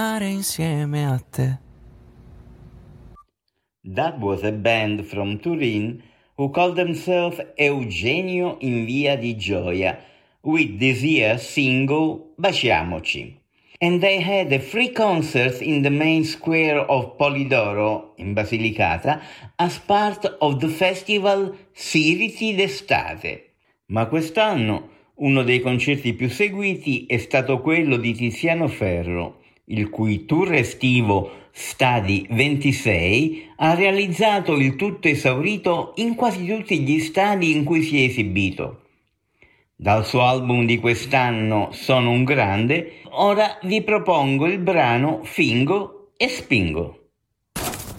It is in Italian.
insieme a te. That was a band from Turin who called themselves Eugenio in Via di Gioia, with this year's single Baciamoci. And they had a free concert in the main square of Polidoro, in Basilicata, as part of the festival Siriti d'Estate. Ma quest'anno uno dei concerti più seguiti è stato quello di Tiziano Ferro, il cui tour estivo Stadi 26 ha realizzato il tutto esaurito in quasi tutti gli stadi in cui si è esibito. Dal suo album di quest'anno Sono un grande, ora vi propongo il brano Fingo e Spingo.